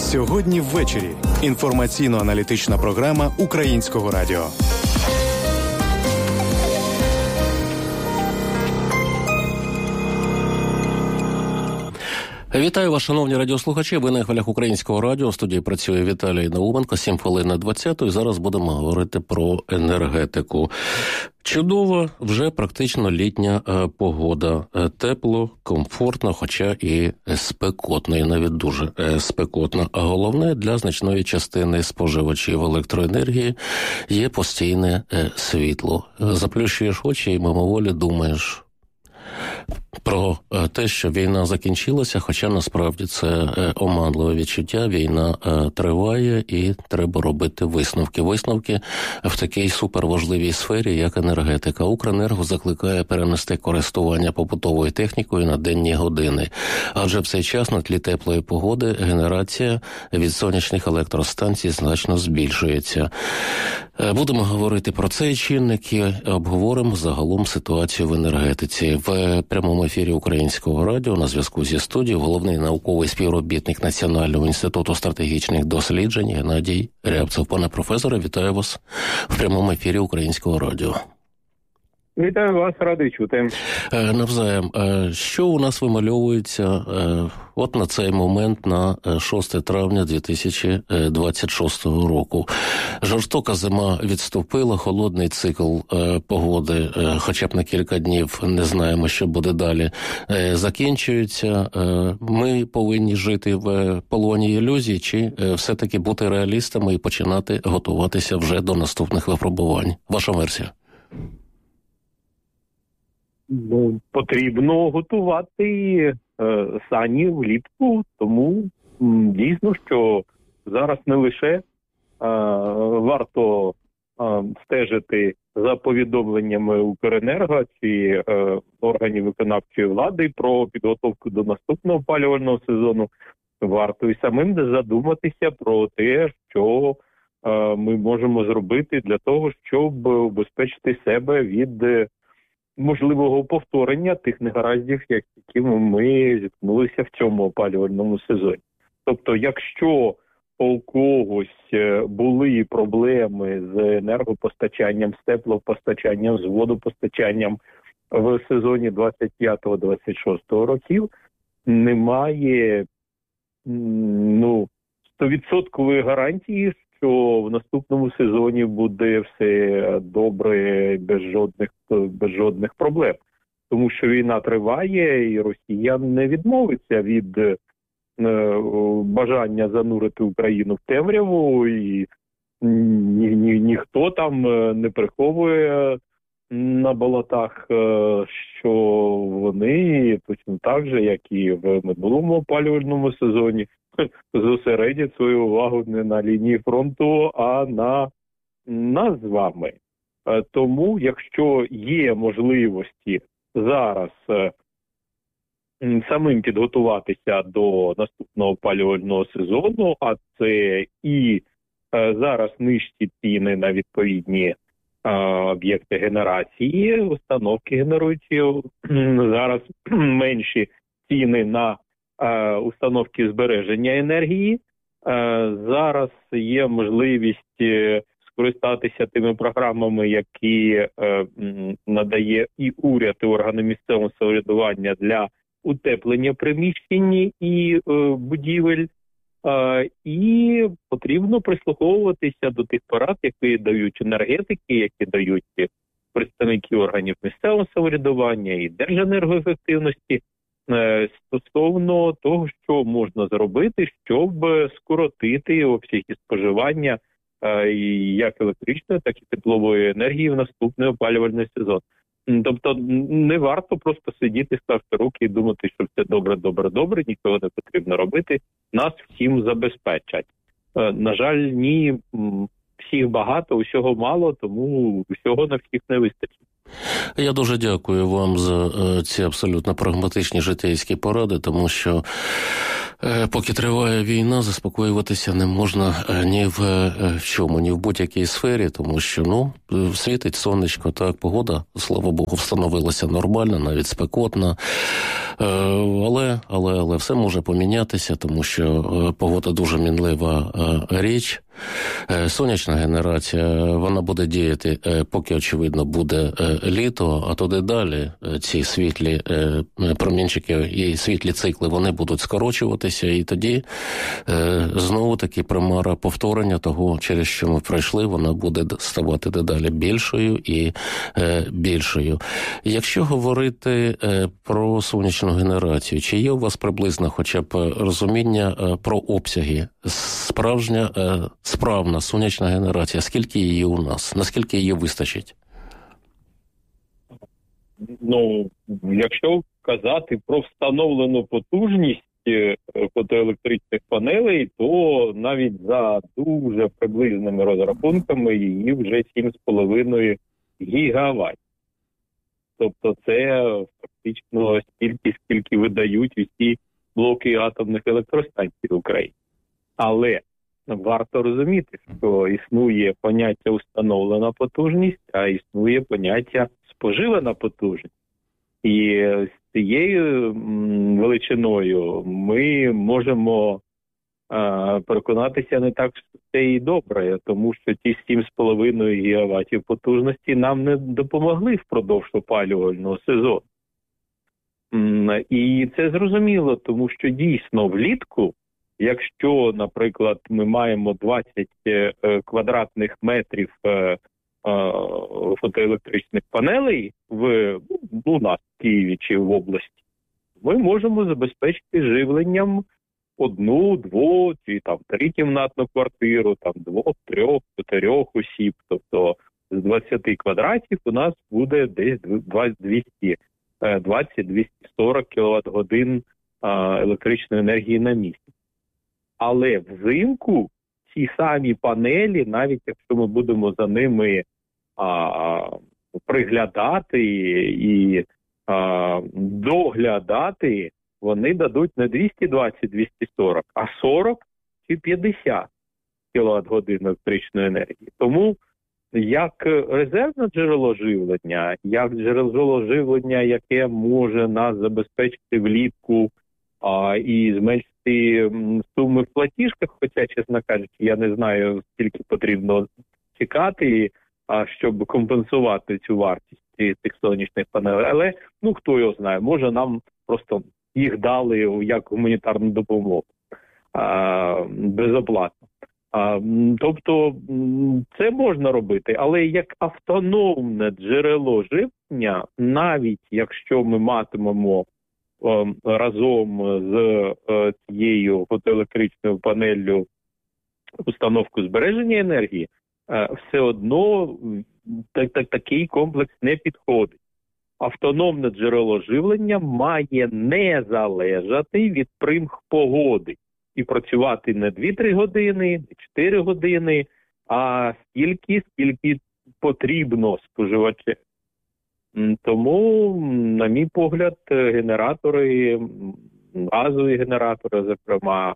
Сьогодні ввечері. Інформаційно-аналітична програма Українського радіо. Вітаю вас, шановні радіослухачі. Ви на хвилях Українського радіо. В студії працює Віталій Науменко. 7 хвилин на 20-ї. Зараз будемо говорити про енергетику. Чудова, вже практично літня погода. Тепло, комфортно, хоча і спекотно, і навіть дуже спекотно. А головне, для значної частини споживачів електроенергії є постійне світло. Заплющуєш очі і мимоволі думаєш про те, що війна закінчилася, хоча насправді це оманливе відчуття. Війна триває і треба робити висновки. Висновки в такій суперважливій сфері, як енергетика. Укренерго закликає перенести користування побутовою технікою на денні години. Адже в цей час на тлі теплої погоди генерація від сонячних електростанцій значно збільшується. Будемо говорити про цей чинник і обговоримо загалом ситуацію в енергетиці. В прямому ефірі Українського радіо на зв'язку зі студією головний науковий співробітник Національного інституту стратегічних досліджень Геннадій Рябцев. Пане професоре, вітаю вас в прямому ефірі Українського радіо. Вітаю вас, радий чути. Навзаєм. Що у нас вимальовується от на цей момент, на 6 травня 2026 року? Жорстока зима відступила, холодний цикл погоди, хоча б на кілька днів, не знаємо, що буде далі, закінчується. Ми повинні жити в полоні ілюзій, чи все-таки бути реалістами і починати готуватися вже до наступних випробувань? Ваша версія? Потрібно готувати сані влітку, тому дійсно, що зараз не лише варто стежити за повідомленнями Укренерго чи органів виконавчої влади про підготовку до наступного опалювального сезону, варто і самим задуматися про те, що ми можемо зробити для того, щоб убезпечити себе від можливого повторення тих негараздів, якими ми зіткнулися в цьому опалювальному сезоні. Тобто, якщо у когось були проблеми з енергопостачанням, з теплопостачанням, з водопостачанням в сезоні 25-26 років, немає 100% гарантії, що в наступному сезоні буде все добре, без жодних проблем. Тому що війна триває, і Росія не відмовиться від бажання занурити Україну в темряву, і ніхто там не приховує на болотах, що вони точно так же, як і в минулому опалювальному сезоні, зосередять свою увагу не на лінії фронту, а на нас з вами. Тому, якщо є можливості зараз самим підготуватися до наступного опалювального сезону, а це і зараз нижчі ціни на відповідні об'єкти генерації, установки генеруючі, зараз менші ціни на установки збереження енергії. Зараз є можливість скористатися тими програмами, які надає і уряд, і органи місцевого самоврядування для утеплення приміщень і будівель. І потрібно прислуховуватися до тих порад, які дають енергетики, які дають представники органів місцевого самоврядування і Держенергоефективності, стосовно того, що можна зробити, щоб скоротити обсяги споживання як електричної, так і теплової енергії в наступний опалювальний сезон. Тобто не варто просто сидіти, склавши руки і думати, що все добре, нічого не потрібно робити. Нас всім забезпечать. На жаль, ні, всіх багато, усього мало, тому усього на всіх не вистачить. Я дуже дякую вам за ці абсолютно прагматичні житейські поради, тому що Поки триває війна, заспокоюватися не можна ні в чому, ні в будь-якій сфері, тому що, світить сонечко, так, погода, слава Богу, встановилася нормально, навіть спекотна, але все може помінятися, тому що погода дуже мінлива річ. Сонячна генерація, вона буде діяти, поки, очевидно, буде літо, а туди далі ці світлі промінчики і світлі цикли, вони будуть скорочуватися, і тоді знову-таки примара повторення того, через що ми пройшли, вона буде ставати дедалі більшою і більшою. Якщо говорити про сонячну генерацію, чи є у вас приблизно хоча б розуміння про обсяги? Справна сонячна генерація, скільки її у нас? Наскільки її вистачить? Якщо казати про встановлену потужність фотоелектричних панелей, то навіть за дуже приблизними розрахунками її вже 7,5 гігаватт. Тобто це фактично стільки, скільки видають усі блоки атомних електростанцій в Україні. Але варто розуміти, що існує поняття установлена потужність, а існує поняття споживана потужність. І з цією величиною ми можемо переконатися не так, що це і добре, тому що ті 7,5 гігаваттів потужності нам не допомогли впродовж опалювального сезону. І це зрозуміло, тому що дійсно влітку, якщо, наприклад, ми маємо 20 квадратних метрів фотоелектричних панелей у нас в Києві чи в області, ми можемо забезпечити живленням 1, 2 чи 3-кімнатну квартиру, 2, 3, 4 осіб. Тобто з 20 квадратів у нас буде десь 220-240 кВт-годин електричної енергії на місяць. Але взимку ці самі панелі, навіть якщо ми будемо за ними приглядати і доглядати, вони дадуть не 220-240, а 40 чи 50 кВт-годин електричної енергії. Тому як резервне джерело живлення, як джерело живлення, яке може нас забезпечити влітку і зменшити суми в платіжках, хоча, чесно кажучи, я не знаю, скільки потрібно чекати, щоб компенсувати цю вартість цих сонячних панелей. Але, хто його знає, може нам просто їх дали як гуманітарну допомогу безоплатно. Тобто це можна робити, але як автономне джерело живлення, навіть якщо ми матимемо разом з цією фотоелектричною панеллю установку збереження енергії, все одно такий комплекс не підходить. Автономне джерело живлення має не залежати від примх погоди і працювати не 2-3 години, не 4 години, а стільки, скільки потрібно споживачу. Тому, на мій погляд, генератори, газові генератори, зокрема,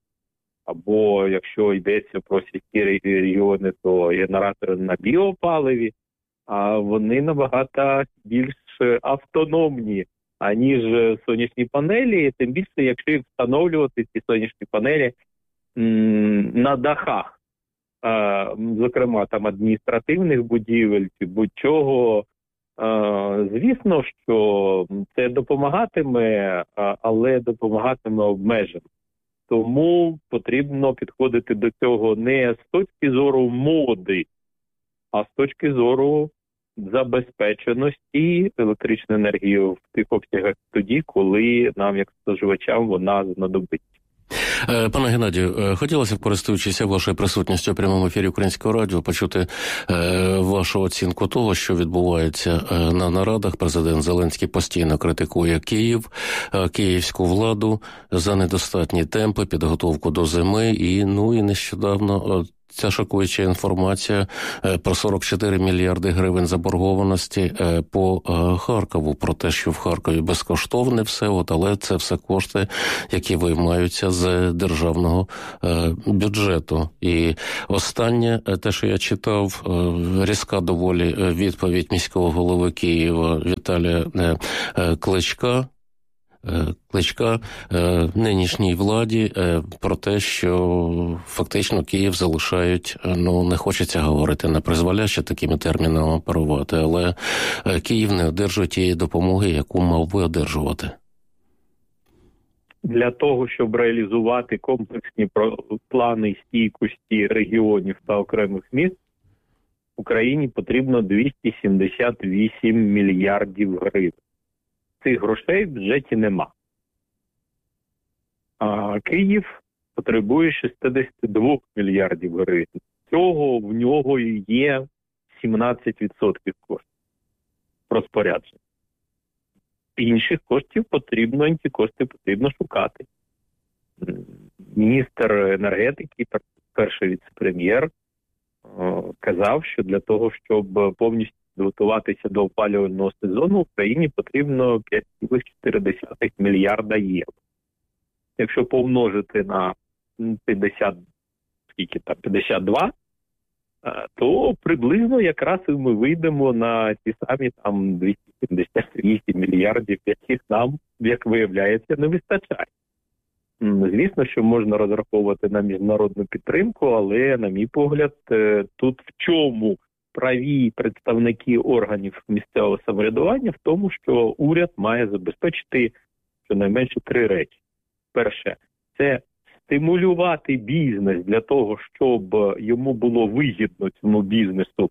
або якщо йдеться про сільські регіони, то генератори на біопаливі, а вони набагато більш автономні, аніж сонячні панелі, тим більше, якщо їх встановлювати, ці сонячні панелі, на дахах, зокрема, адміністративних будівель чи будь-чого. Звісно, що це допомагатиме, але допомагатиме обмежено. Тому потрібно підходити до цього не з точки зору моди, а з точки зору забезпеченості електричної енергії в тих обсягах тоді, коли нам, як споживачам, вона знадобиться. Пане Геннадію, хотілося б, користуючись вашою присутністю у прямому ефірі Українського радіо, почути вашу оцінку того, що відбувається на нарадах. Президент Зеленський постійно критикує Київ, київську владу за недостатні темпи, підготовку до зими і нещодавно ця шокуюча інформація про 44 мільярди гривень заборгованості по Харкову, про те, що в Харкові безкоштовне все, але це все кошти, які виймаються з державного бюджету. І останнє, те, що я читав, різка доволі відповідь міського голови Києва Віталія Кличка нинішній владі про те, що фактично Київ залишають, не хочеться говорити непризволяще такими термінами оперувати, але Київ не одержує тієї допомоги, яку мав би одержувати. Для того, щоб реалізувати комплексні плани стійкості регіонів та окремих міст, Україні потрібно 278 мільярдів гривень. Цих грошей в бюджеті нема. А Київ потребує 62 мільярдів гривень. Цього в нього є 17% коштів розпорядження. Інших коштів ці кошти потрібно шукати. Міністр енергетики, перший віце-прем'єр, казав, що для того, щоб повністю готуватися до опалювального сезону, Україні потрібно 5,4 мільярда євро. Якщо помножити на 52, то приблизно якраз і ми вийдемо на ті самі 278 мільярдів, яких нам, як виявляється, не вистачає. Звісно, що можна розраховувати на міжнародну підтримку, але, на мій погляд, тут в чому праві представники органів місцевого самоврядування? В тому, що уряд має забезпечити щонайменше 3 речі. Перше, це стимулювати бізнес для того, щоб йому було вигідно цьому бізнесу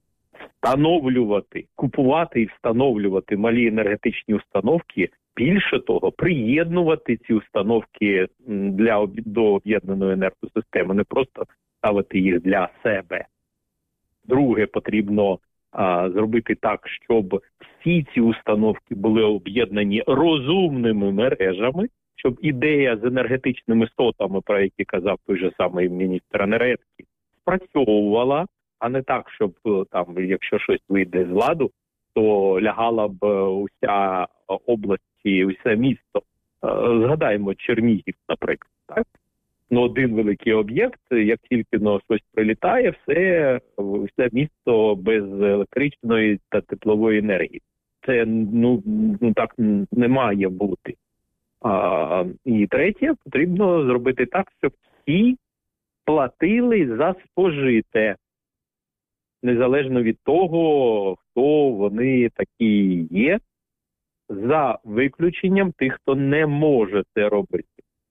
купувати і встановлювати малі енергетичні установки. Більше того, приєднувати ці установки до об'єднаної енергосистеми, не просто ставити їх для себе. Друге, потрібно зробити так, щоб всі ці установки були об'єднані розумними мережами, щоб ідея з енергетичними сотами, про які казав той же самий міністр енергетики, спрацьовувала, а не так, щоб якщо щось вийде з ладу, то лягала б уся область і усе місто. Згадаємо Чернігів, наприклад. Так? Один великий об'єкт, як тільки щось прилітає, все місто без електричної та теплової енергії. Це так не має бути. І третє, потрібно зробити так, щоб всі платили за спожите. Незалежно від того, хто вони такі є, за виключенням тих, хто не може це робити.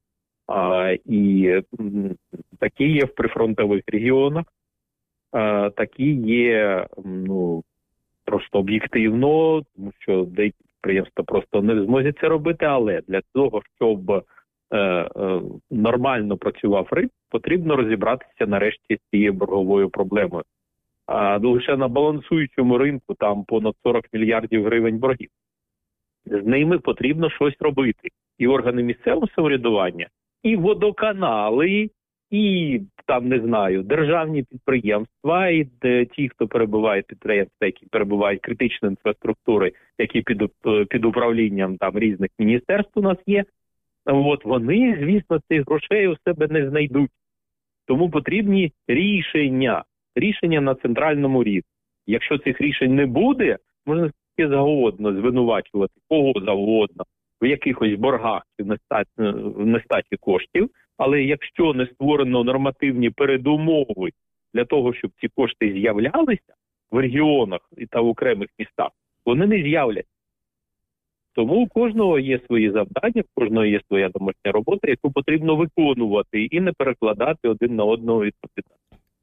І такі є в прифронтових регіонах, такі є просто об'єктивно, тому що деякі підприємства просто не в змозі це робити, але для того, щоб нормально працював ринок, потрібно розібратися нарешті з цією борговою проблемою. Лише на балансуючому ринку там понад 40 мільярдів гривень боргів. З ними потрібно щось робити. І органи місцевого самоврядування, і водоканали, і державні підприємства, і ті, хто перебувають підприємства, які перебувають критичної інфраструктури, які під управлінням різних міністерств у нас є, вони, звісно, цих грошей у себе не знайдуть. Тому потрібні рішення на центральному рівні. Якщо цих рішень не буде, можна скільки завгодно звинувачувати кого завгодно в якихось боргах чи в нестачі коштів, але якщо не створено нормативні передумови для того, щоб ці кошти з'являлися в регіонах та в окремих містах, вони не з'являться. Тому у кожного є свої завдання, у кожного є своя домашня робота, яку потрібно виконувати і не перекладати один на одного відповідальність.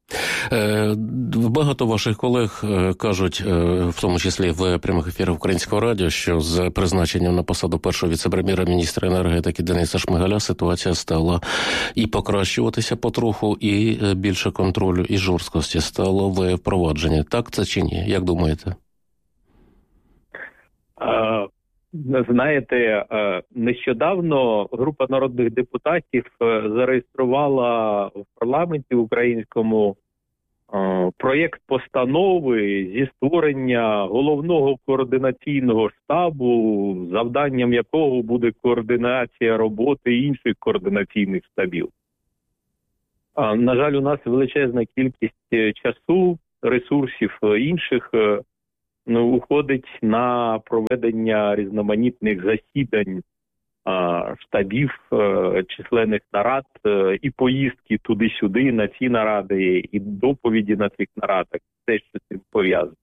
Багато ваших колег кажуть, в тому числі в прямих ефірах Українського радіо, що з призначенням на посаду першого віце-прем'єра міністра енергетики Дениса Шмигаля ситуація стала і покращуватися потроху, і більше контролю, і жорсткості стало в впровадженні. Так це чи ні? Як думаєте? Знаєте, нещодавно група народних депутатів зареєструвала в парламенті українському проєкт постанови зі створення головного координаційного штабу, завданням якого буде координація роботи інших координаційних штабів. На жаль, у нас величезна кількість часу, ресурсів інших уходить на проведення різноманітних засідань, штабів, численних нарад і поїздки туди-сюди на ці наради, і доповіді на цих нарадах, все, що з цим пов'язано.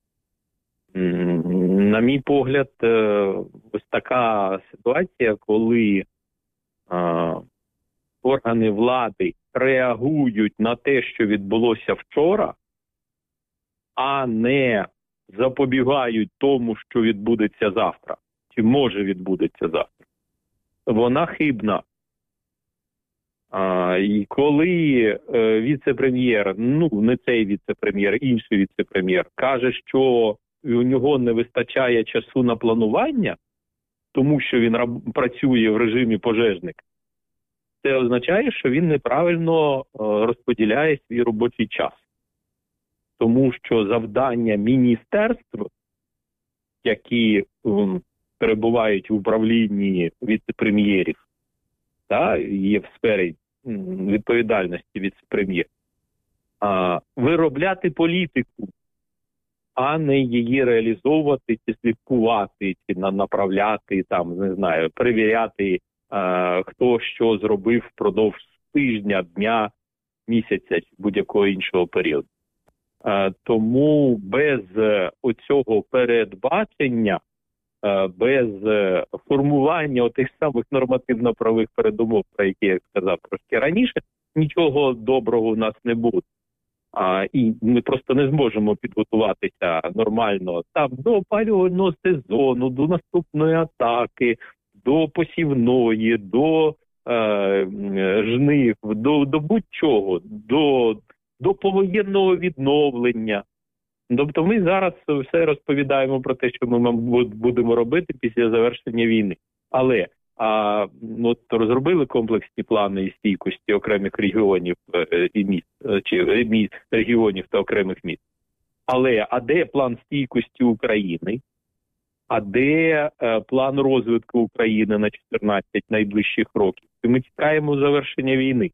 На мій погляд, ось така ситуація, коли органи влади реагують на те, що відбулося вчора, а не запобігають тому, що відбудеться завтра, чи може відбудеться завтра, вона хибна. І коли віце-прем'єр, не цей віце-прем'єр, інший віце-прем'єр, каже, що у нього не вистачає часу на планування, тому що він працює в режимі пожежника, це означає, що він неправильно розподіляє свій робочий час. Тому що завдання міністерств, які перебувають в управлінні віце-прем'єрів, є в сфері відповідальності віце-прем'єрів, виробляти політику, а не її реалізовувати, чи слідкувати, чи направляти, перевіряти, хто що зробив впродовж тижня, дня, місяця, чи будь-якого іншого періоду. Тому без оцього передбачення, без формування тих самих нормативно-правових передумов, про які я сказав трошки раніше, нічого доброго у нас не буде. І ми просто не зможемо підготуватися нормально до опалювального сезону, до наступної атаки, до посівної, до жнив, до будь-чого, до повоєнного відновлення. Тобто ми зараз все розповідаємо про те, що ми будемо робити після завершення війни. Але розробили комплексні плани і стійкості окремих регіонів і міст, чи регіонів та окремих міст. А де план стійкості України? А де план розвитку України на 14 найближчих років? І ми чекаємо завершення війни.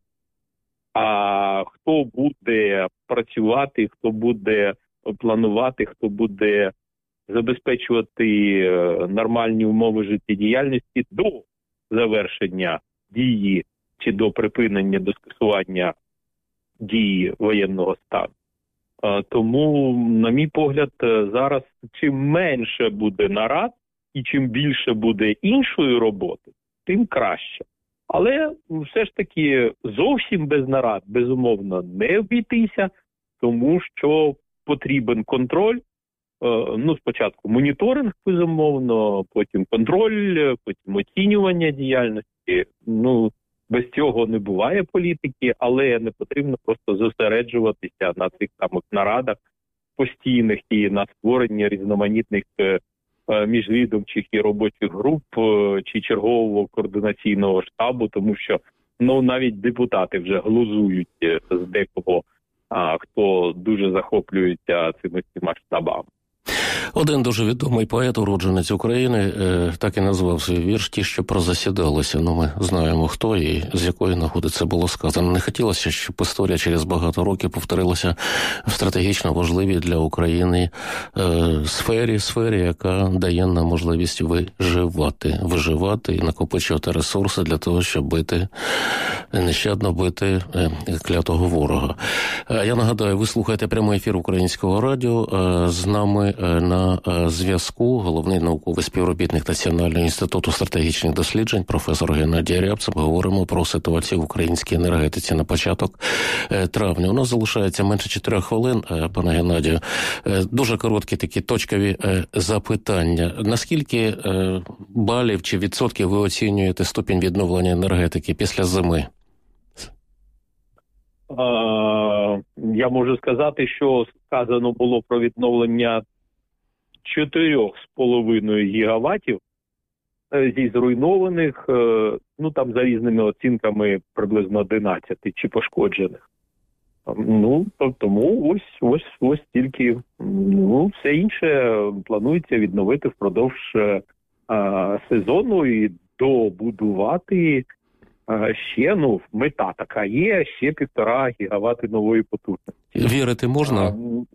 А хто буде працювати, хто буде планувати, хто буде забезпечувати нормальні умови життєдіяльності до завершення дії чи до припинення, до скасування дії воєнного стану. Тому, на мій погляд, зараз чим менше буде нарад і чим більше буде іншої роботи, тим краще. Але все ж таки зовсім без нарад, безумовно, не обійтися, тому що потрібен контроль, спочатку моніторинг, безумовно, потім контроль, потім оцінювання діяльності. Без цього не буває політики, але не потрібно просто зосереджуватися на цих самих нарадах постійних і на створенні різноманітних міжвідомчих і робочих груп чи чергового координаційного штабу, тому що навіть депутати вже глузують з декого, хто дуже захоплюється цими штабами. Один дуже відомий поет, уродженець України, так і назвав свій вірш «Ті, що прозасідалися». Ми знаємо, хто і з якої нагоди це було сказано. Не хотілося, щоб історія через багато років повторилася в стратегічно важливій для України сфері, яка дає нам можливість виживати і накопичувати ресурси для того, щоб нещадно бити клятого ворога. Я нагадаю, ви слухаєте прямий ефір Українського радіо. З нами на зв'язку головний науковий співробітник Національного інституту стратегічних досліджень професор Геннадій Рябцев. Говоримо про ситуацію в українській енергетиці на початок травня. У нас залишається менше 4 хвилин, пане Геннадію. Дуже короткі такі точкові запитання. Наскільки балів чи відсотків ви оцінюєте ступінь відновлення енергетики після зими? Я можу сказати, що сказано було про відновлення 4,5 гігаватів зі зруйнованих, ну там за різними оцінками приблизно 11 чи пошкоджених. Ну, тому ось тільки, ну, все інше планується відновити впродовж сезону і добудувати ще, ну, мета така є, ще 1,5 гігавати нової потужності. Вірити можна?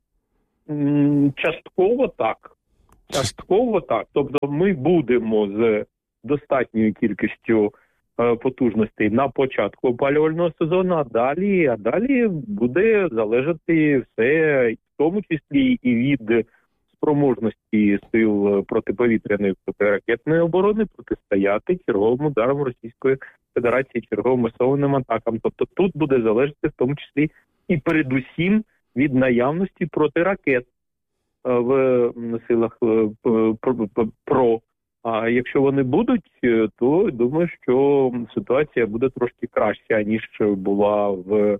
Частково так. Частково так. Тобто ми будемо з достатньою кількістю потужностей на початку опалювального сезону, а далі буде залежати все, в тому числі і від спроможності сил протиповітряної, протиракетної оборони протистояти черговим ударам Російської Федерації, черговим масованим атакам. Тобто тут буде залежати в тому числі і передусім від наявності протиракет в силах ПРО. А якщо вони будуть, то думаю, що ситуація буде трошки краща, ніж була в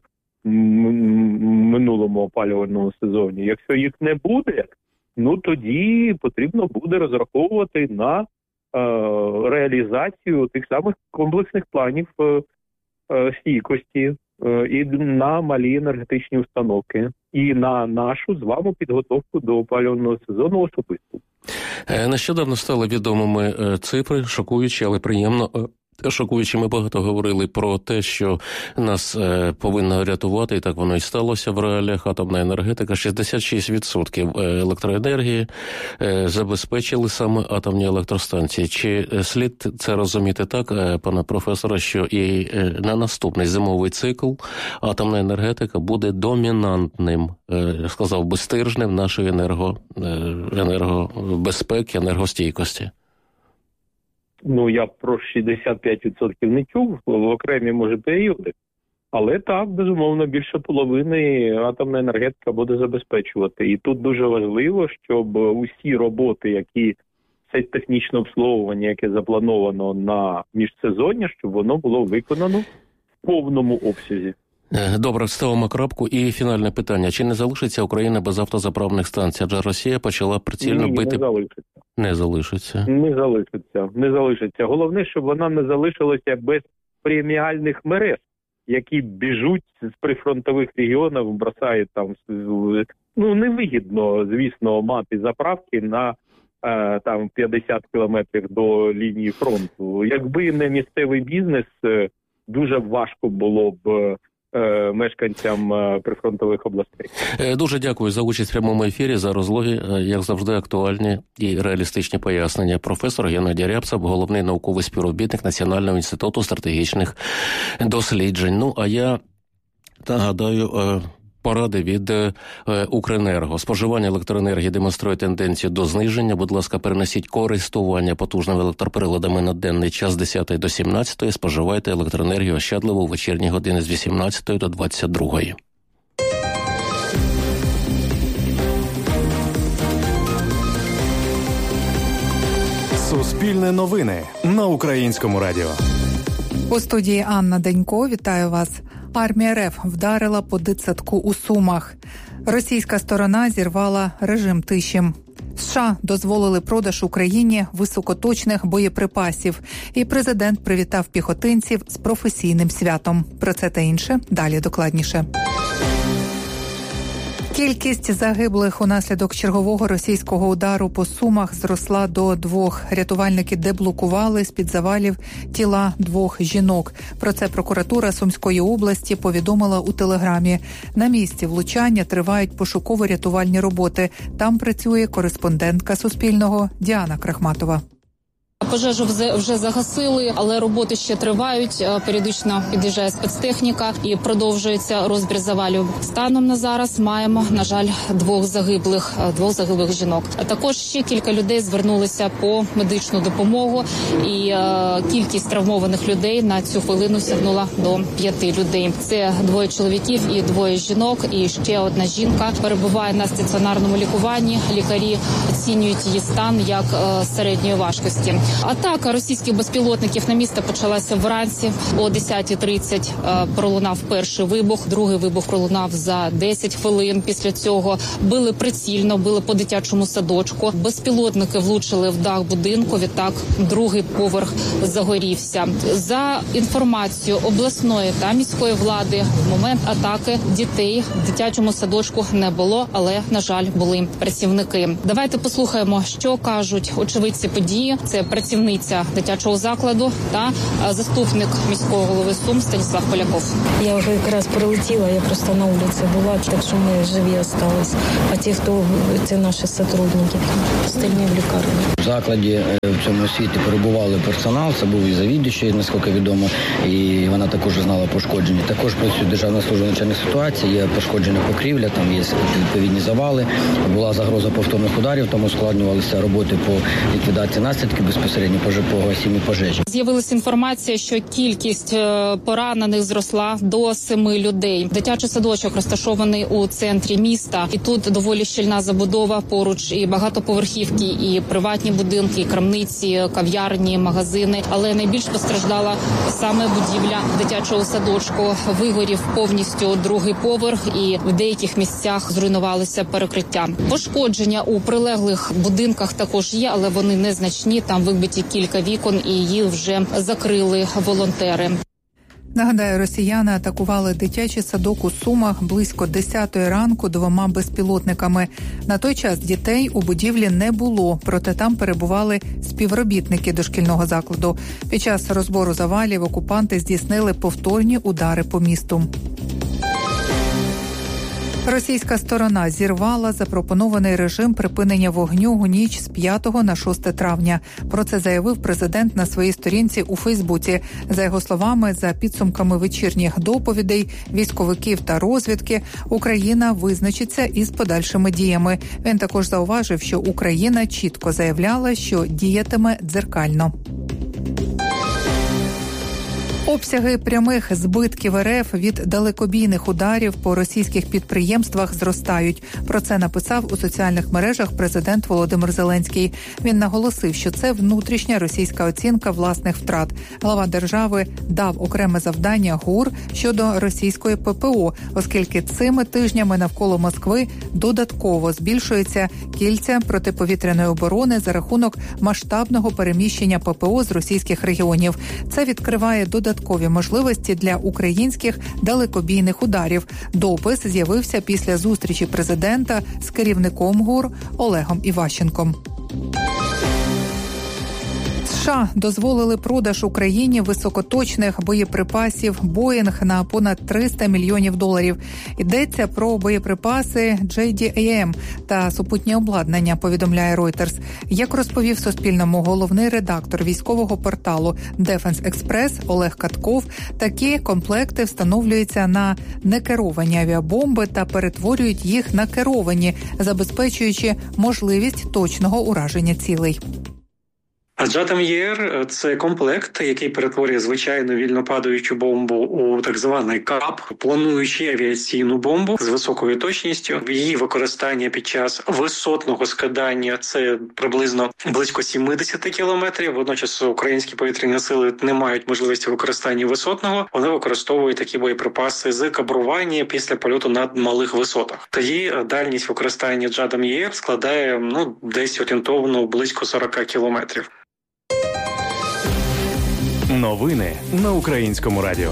минулому опалювальному сезоні. Якщо їх не буде, ну тоді потрібно буде розраховувати на реалізацію тих самих комплексних планів стійкості і на малі енергетичні установки, і на нашу з вами підготовку до опалювального сезону особисто. Нещодавно стали відомими цифри, шокуючі, але приємно шокуючи. Ми багато говорили про те, що нас повинно рятувати, і так воно і сталося в реаліях. Атомна енергетика, 66% електроенергії забезпечили саме атомні електростанції. Чи слід це розуміти так, пане професоре, що і на наступний зимовий цикл атомна енергетика буде домінантним, я сказав би, стержнем нашої енергобезпеки, енергостійкості? Ну, я про 65% не чув в окремі, може, періоди. Але так, безумовно, більше половини атомна енергетика буде забезпечувати. І тут дуже важливо, щоб усі роботи, які це технічне обслуговування, яке заплановано на міжсезоння, щоб воно було виконано в повному обсязі. Добре, ставимо крапку. І фінальне питання. Чи не залишиться Україна без автозаправних станцій? Адже Росія почала прицільно бити... Не залишиться. Не залишиться. Головне, щоб вона не залишилася без преміальних мереж, які біжуть з прифронтових регіонів, бросають там... Ну, невигідно, звісно, мати заправки на там 50 кілометрів до лінії фронту. Якби не місцевий бізнес, дуже важко було б мешканцям прифронтових областей. Дуже дякую за участь в прямому ефірі, за розлоги, як завжди, актуальні і реалістичні пояснення. Професор Геннадій Рябцев, головний науковий співробітник Національного інституту стратегічних досліджень. Ну, а я нагадаю поради від Укренерго. Споживання електроенергії демонструє тенденцію до зниження. Будь ласка, перенесіть користування потужними електроприладами на денний час з 10 до 17. Споживайте електроенергію ощадливо у вечірні години з 18 до 22. Суспільне новини на Українському радіо. У студії Анна Денько. Вітаю вас. Армія РФ вдарила по дитсадку у Сумах. Російська сторона зірвала режим тиші. США дозволили продаж Україні високоточних боєприпасів. І президент привітав піхотинців з професійним святом. Про це та інше далі докладніше. Кількість загиблих унаслідок чергового російського удару по Сумах зросла до 2. Рятувальники деблокували з-під завалів тіла 2 жінок. Про це прокуратура Сумської області повідомила у Телеграмі. На місці влучання тривають пошуково-рятувальні роботи. Там працює кореспондентка Суспільного Діана Крахматова. Пожежу вже загасили, але роботи ще тривають. Періодично під'їжджає спецтехніка і продовжується розбір завалів. Станом на зараз маємо, на жаль, 2 загиблих жінок. Також ще кілька людей звернулися по медичну допомогу, і кількість травмованих людей на цю хвилину сягнула до 5 людей. Це 2 чоловіків і 2 жінок, і ще 1 жінка перебуває на стаціонарному лікуванні. Лікарі оцінюють її стан як середньої важкості. Атака російських безпілотників на місто почалася вранці. О 10:30 пролунав перший вибух, другий вибух пролунав за 10 хвилин. Після цього били прицільно, били по дитячому садочку. Безпілотники влучили в дах будинку, відтак другий поверх загорівся. За інформацією обласної та міської влади, в момент атаки дітей в дитячому садочку не було, але, на жаль, були працівники. Давайте послухаємо, що кажуть очевидці події. Це працівниця дитячого закладу та заступник міського голови Сум Станіслав Поляков. Я вже якраз прилетіла, я просто на вулиці була, так що ми живі залишились. А ті, хто це наші сотрудники, остальні в лікарні. В закладі в цьому освіті перебували персонал, це був і завідуючий, наскільки відомо, і вона також знала пошкодження. Також працює Державна служба надзвичайних ситуацій, є пошкоджена покрівля, там є відповідні завали, була загроза повторних ударів, тому ускладнювалися роботи по ліквідації наслідків безпосередньо по гасінню пожежі. З'явилася інформація, що кількість поранених зросла до 7 людей. Дитячий садочок розташований у центрі міста, і тут доволі щільна забудова, поруч і багатоповерхівки, і приватні будинки, і крамниці, кав'ярні, магазини. Але найбільш постраждала саме будівля дитячого садочку. Вигорів повністю другий поверх, і в деяких місцях зруйнувалися перекриття. Пошкодження у прилеглих будинках також є, але вони незначні. Там вибиті кілька вікон, і їх вже закрили волонтери. Нагадаю, росіяни атакували дитячий садок у Сумах близько 10-ї ранку 2 безпілотниками. На той час дітей у будівлі не було, проте там перебували співробітники дошкільного закладу. Під час розбору завалів окупанти здійснили повторні удари по місту. Російська сторона зірвала запропонований режим припинення вогню у ніч з 5 на 6 травня. Про це заявив президент на своїй сторінці у Фейсбуці. За його словами, за підсумками вечірніх доповідей військовиків та розвідки, Україна визначиться із подальшими діями. Він також зауважив, що Україна чітко заявляла, що діятиме дзеркально. Обсяги прямих збитків РФ від далекобійних ударів по російських підприємствах зростають. Про це написав у соціальних мережах президент Володимир Зеленський. Він наголосив, що це внутрішня російська оцінка власних втрат. Глава держави дав окреме завдання ГУР щодо російської ППО, оскільки цими тижнями навколо Москви додатково збільшується кільця протиповітряної оборони за рахунок масштабного переміщення ППО з російських регіонів. Це відкриває додаткові можливості для українських далекобійних ударів. Допис з'явився після зустрічі президента з керівником ГУР Олегом Іващенком. США дозволили продаж Україні високоточних боєприпасів «Боїнг» на понад $300 мільйонів. Йдеться про боєприпаси JDAM та супутнє обладнання, повідомляє Reuters. Як розповів Суспільному головний редактор військового порталу Defense Express Олег Катков, такі комплекти встановлюються на некеровані авіабомби та перетворюють їх на керовані, забезпечуючи можливість точного ураження цілей. JDAM – це комплект, який перетворює звичайну вільнопадаючу бомбу у так званий КАП, плануючи авіаційну бомбу з високою точністю. Її використання під час висотного скидання – це приблизно близько 70 кілометрів. Водночас українські повітряні сили не мають можливості використання висотного. Вони використовують такі боєприпаси з кабрування після польоту над малих висотах. Тоді дальність використання JDAM складає десь орієнтовно близько 40 кілометрів. Новини на Українському радіо.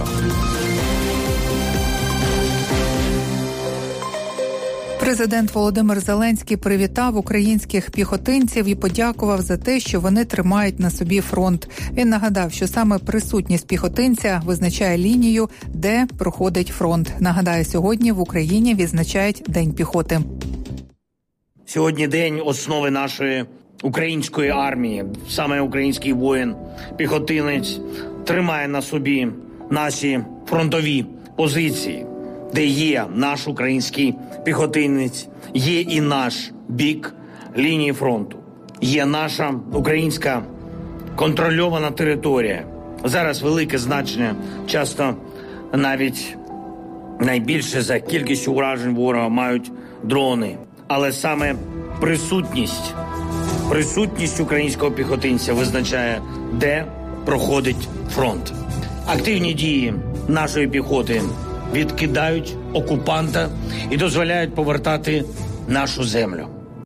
Президент Володимир Зеленський привітав українських піхотинців і подякував за те, що вони тримають на собі фронт. Він нагадав, що саме присутність піхотинця визначає лінію, де проходить фронт. Нагадаю, сьогодні в Україні відзначають День піхоти. Сьогодні день основи нашої української армії. Саме український воїн, піхотинець тримає на собі наші фронтові позиції, де є наш український піхотинець, є і наш бік лінії фронту, є наша українська контрольована територія. Зараз велике значення, часто навіть найбільше за кількістю уражень ворога мають дрони. Але саме присутність Присутність українського піхотинця визначає, де проходить фронт. Активні дії нашої піхоти відкидають окупанта і дозволяють повертати нашу землю.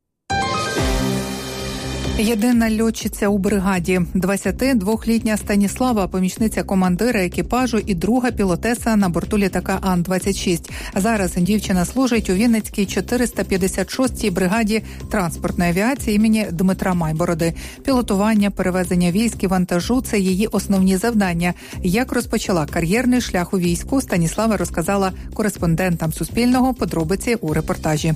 Єдина льотчиця у бригаді. 22-літня Станіслава, помічниця командира екіпажу і друга пілотеса на борту літака Ан-26. Зараз дівчина служить у Вінницькій 456-й бригаді транспортної авіації імені Дмитра Майбороди. Пілотування, перевезення військ і вантажу – це її основні завдання. Як розпочала кар'єрний шлях у війську, Станіслава розказала кореспондентам Суспільного. Подробиці у репортажі.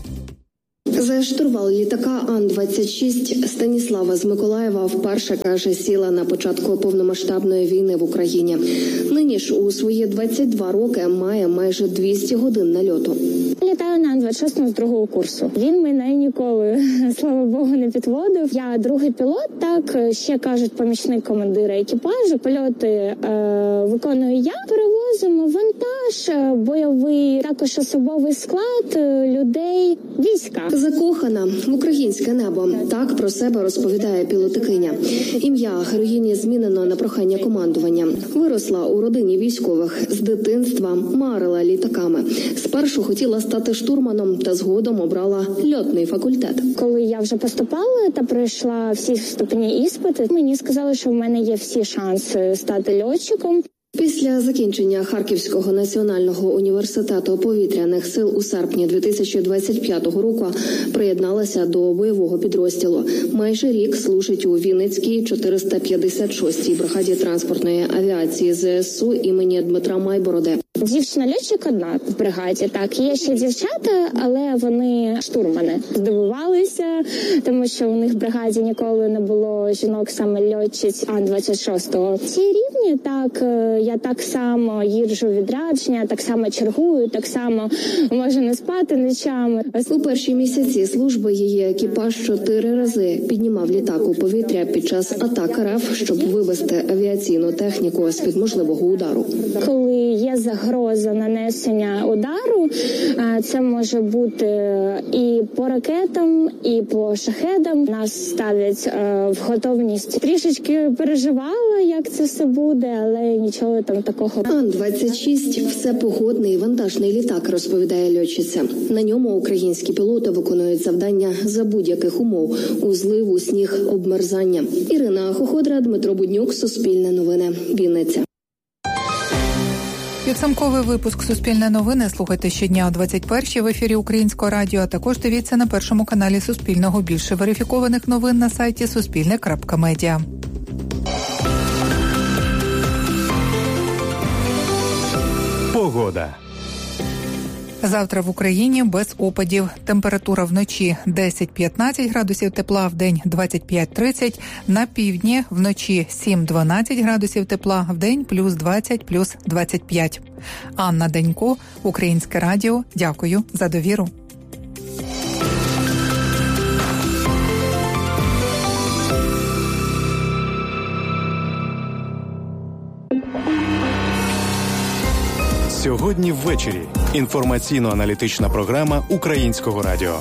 За штурвал літака Ан-26 Станіслава з Миколаєва вперше, каже, сіла на початку повномасштабної війни в Україні. Нині ж у свої 22 роки має майже 200 годин нальоту. Літаю на Ан-26 з другого курсу. Він мене ніколи, слава Богу, не підводив. Я другий пілот, так, ще кажуть, помічник командира екіпажу. Польоти виконую я. Перевозимо вантаж, бойовий, також особовий склад, людей, війська. Закохана в українське небо. Так про себе розповідає пілотикиня. Ім'я героїні змінено на прохання командування. Виросла у родині військових. З дитинства марила літаками. Спершу хотіла стати штурманом, та згодом обрала льотний факультет. Коли я вже поступала та пройшла всі вступні іспити, мені сказали, що в мене є всі шанси стати льотчиком. Після закінчення Харківського національного університету повітряних сил у серпні 2025 року приєдналася до бойового підрозділу. Майже рік служить у Вінницькій 456-й бригаді транспортної авіації ЗСУ імені Дмитра Майбороди. Дівчина-льотчик одна в бригаді, так. Є ще дівчата, але вони штурмани. Здивувалися, тому що у них в бригаді ніколи не було жінок саме льотчиць Ан-26. Ці рівні, так, я так само їжджу в відрядження, так само чергую, так само можу не спати ночами. У перші місяці служби її екіпаж 4 рази піднімав літак у повітря під час атак РФ, щоб вивести авіаційну техніку з-під можливого удару. Коли є загроза нанесення удару, це може бути і по ракетам, і по шахедам. Нас ставлять в готовність. Трішечки переживала, як це все буде, але нічого там такого. Ан-26 – все погодний вантажний літак, розповідає льотчиця. На ньому українські пілоти виконують завдання за будь-яких умов – у зливу, сніг, обмерзання. Ірина Хоходра, Дмитро Буднюк, Суспільне новини, Вінниця. Підсумковий випуск «Суспільне новини» слухайте щодня о 21-й в ефірі Українського радіо, а також дивіться на першому каналі Суспільного. Більше верифікованих новин на сайті suspilne.media. Погода. Завтра в Україні без опадів. Температура вночі 10-15 градусів тепла, вдень 25-30. На півдні вночі 7-12 градусів тепла, вдень плюс 20, плюс 25. Анна Денько, Українське радіо. Дякую за довіру. Сьогодні ввечері. Інформаційно-аналітична програма Українського радіо.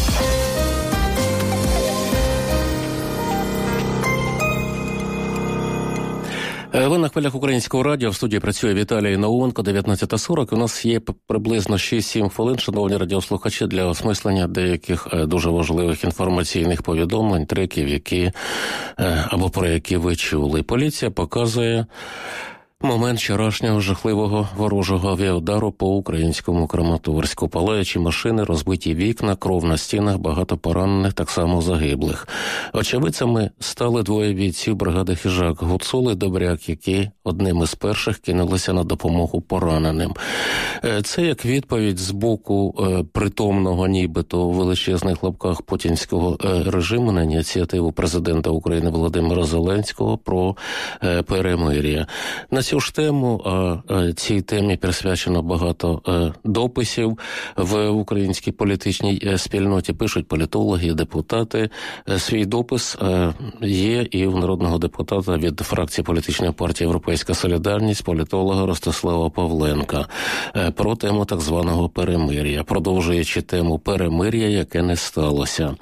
Ви на хвилях Українського радіо. В студії працює Віталій Науменко, 19:40. У нас є приблизно 6-7 хвилин, шановні радіослухачі, для осмислення деяких дуже важливих інформаційних повідомлень, треків, які або про які ви чули. Поліція показує момент вчорашнього жахливого ворожого авіаудару по українському Краматорську. Палаючі машини, розбиті вікна, кров на стінах, багато поранених, так само загиблих. Очевидцями стали двоє бійців бригади «Хижак» Гуцул і Добряк, які одним із перших кинулися на допомогу пораненим. Це як відповідь з боку притомного, нібито у величезних лапках путінського режиму на ініціативу президента України Володимира Зеленського про перемир'я. На цю ж тему, а цій темі присвячено багато дописів в українській політичній спільноті, пишуть політологи, депутати. Свій допис є і у народного депутата від фракції політичної партії «Європейська солідарність», політолога Ростислава Павленка, про тему так званого перемир'я, продовжуючи тему перемир'я, яке не сталося.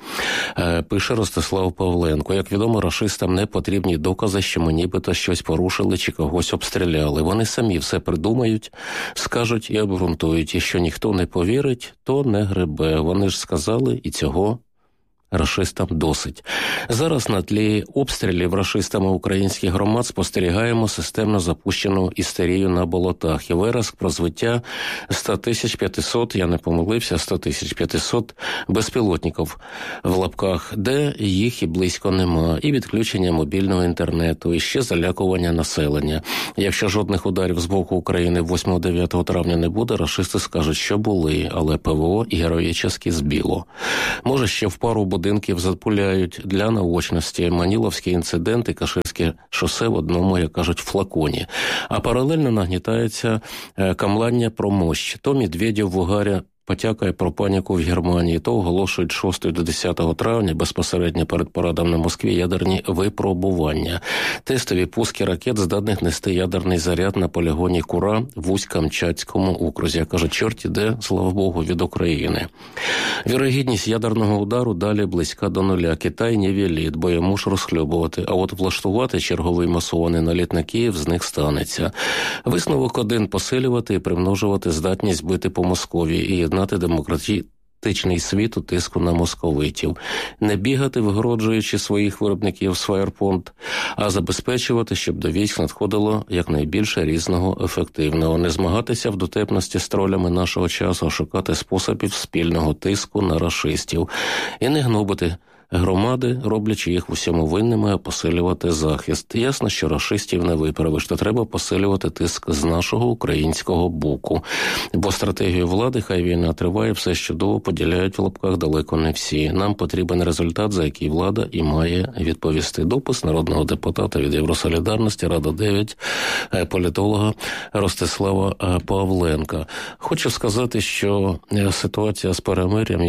Пише Ростислав Павленко: як відомо, рашистам не потрібні докази, що ми нібито щось порушили чи когось обстріляли. Вони самі все придумають, скажуть і обґрунтують. І що ніхто не повірить, то не гребе. Вони ж сказали, і цього рашистам досить. Зараз на тлі обстрілів рашистами українських громад спостерігаємо системно запущену істерію на болотах. І вираз про збиття 100 500, я не помилився, 100 500 безпілотників в лапках, де їх і близько нема, і відключення мобільного інтернету, і ще залякування населення. Якщо жодних ударів з боку України 8-9 травня не буде, рашисти скажуть, що були, але ПВО і героїчно збіло. Може, ще в пару будинків запуляють для наочності. Маніловський інцидент і Каширське шосе в одному, як кажуть, флаконі. А паралельно нагнітається камлання про мощ. То Медведєв в угарі потякає про паніку в Германії, то оголошують 6 до 10 травня безпосередньо перед парадом на Москві ядерні випробування. Тестові пуски ракет здатних нести ядерний заряд на полігоні Кура в Усть-Камчатському окрузі. Кажуть, чорт іде, слава Богу, від України. Вірогідність ядерного удару далі близька до нуля. Китай не велить, бо йому ж розхльобувати. А от влаштувати черговий масований наліт на Київ з них станеться. Висновок один – посилювати і примножувати здатність бити по Москові і єднати демократичний світ у тиску на московитів. Не бігати, вигороджуючи своїх виробників Фаєрпонт, а забезпечувати, щоб до військ надходило якнайбільше різного ефективного. Не змагатися в дотепності з тролями нашого часу, а шукати способів спільного тиску на рашистів. І не гнобити громади, роблячи їх усьому винними, а посилювати захист. Ясно, що рашистів не виправиш, то треба посилювати тиск з нашого українського боку. Бо стратегію влади, хай війна триває, все чудово поділяють в лапках далеко не всі. Нам потрібен результат, за який влада і має відповісти. Допис народного депутата від Євросолідарності, Рада 9, політолога Ростислава Павленка. Хочу сказати, що ситуація з перемир'ям,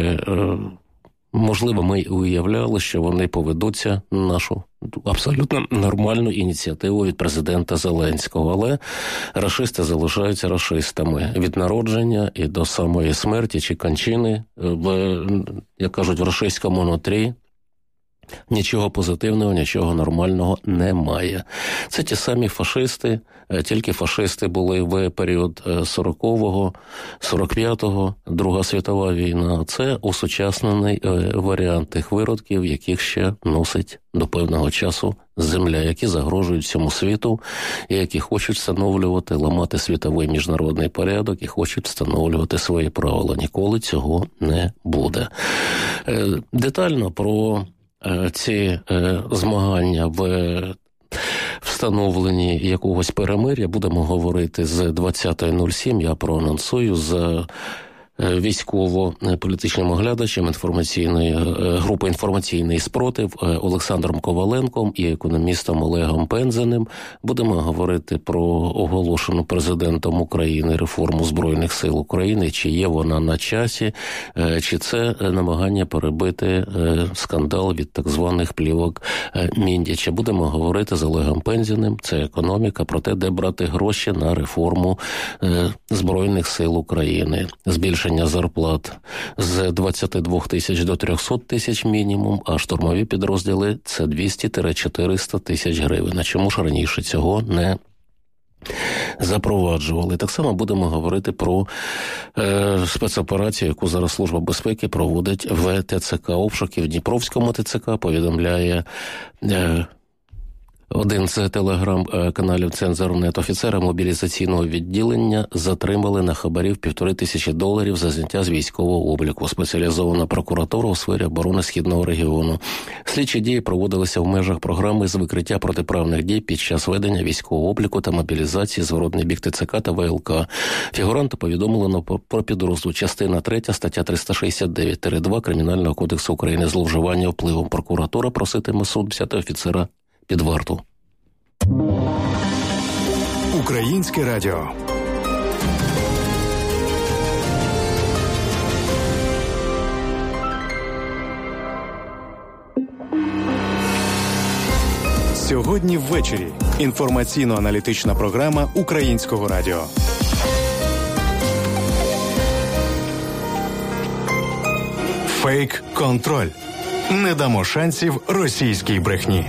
можливо, ми уявляли, що вони поведуться на нашу абсолютно нормальну ініціативу від президента Зеленського, але рашисти залишаються рашистами від народження і до самої смерті чи кончини як кажуть, в рашистському нутрі нічого позитивного, нічого нормального немає. Це ті самі фашисти, тільки фашисти були в період 40-го, 45-го, Друга світова війна. Це усучаснений варіант тих виродків, яких ще носить до певного часу земля, які загрожують всьому світу, і які хочуть встановлювати, ламати світовий міжнародний порядок і хочуть встановлювати свої правила. Ніколи цього не буде. Детально про ці змагання в встановленні якогось перемир'я будемо говорити з 20.07. Я проанонсую з військово-політичним оглядачем інформаційної групи «Інформаційний спротив» Олександром Коваленком і економістом Олегом Пензеним. Будемо говорити про оголошену президентом України реформу Збройних сил України, чи є вона на часі, чи це намагання перебити скандал від так званих плівок Міндіча. Будемо говорити з Олегом Пензеним, це економіка, про те, де брати гроші на реформу Збройних сил України. Збільшення зарплат з 22 тисяч до 300 тисяч мінімум, а штурмові підрозділи – це 200-400 тисяч гривень. А чому ж раніше цього не запроваджували? Так само будемо говорити про спецоперацію, яку зараз Служба безпеки проводить в ТЦК. Обшуки в Дніпровському ТЦК повідомляє один з телеграм-каналів «Цензорнет». Офіцера мобілізаційного відділення затримали на хабарів $1500 за зняття з військового обліку. Спеціалізована прокуратура у сфері оборони Східного регіону. Слідчі дії проводилися в межах програми з викриття протиправних дій під час ведення військового обліку та мобілізації зворотний бік ТЦК та ВЛК. Фігуранта повідомлено про підрозділ. Частина 3, стаття 369-2 Кримінального кодексу України зловживання впливом. Прокуратура проситиме суд взяти офіцера під варту. Українське радіо. Сьогодні ввечері. Інформаційно-аналітична програма Українського радіо. Фейк-контроль. Не дамо шансів російській брехні.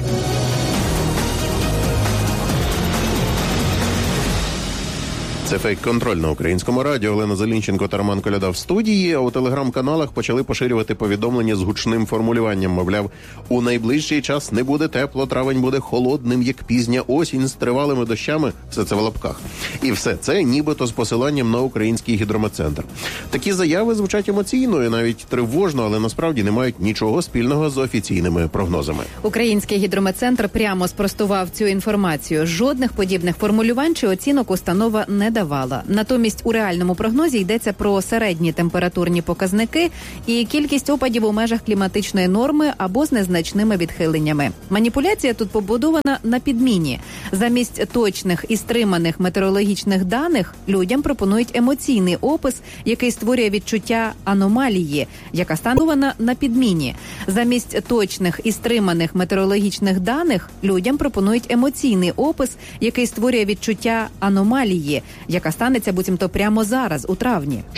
Це фейк-контроль на Українському радіо. Олена Зелінченко та Роман Коляда в студії. А у телеграм-каналах почали поширювати повідомлення з гучним формулюванням. Мовляв, у найближчий час не буде тепло, травень буде холодним, як пізня осінь, з тривалими дощами. Все це в лапках. І все це нібито з посиланням на Український гідрометцентр. Такі заяви звучать емоційно і навіть тривожно, але насправді не мають нічого спільного з офіційними прогнозами. Український гідрометцентр прямо спростував цю інформацію. Жодних подібних формулювань чи оцінок установа не давала. Натомість у реальному прогнозі йдеться про середні температурні показники і кількість опадів у межах кліматичної норми або з незначними відхиленнями. Маніпуляція тут побудована на підміні. Замість точних і стриманих метеорологічних даних людям пропонують емоційний опис, який створює відчуття аномалії, яка станована на підміні. Замість точних і стриманих метеорологічних даних людям пропонують емоційний опис, який створює відчуття аномалії, яка станеться буцімто прямо зараз, у травні.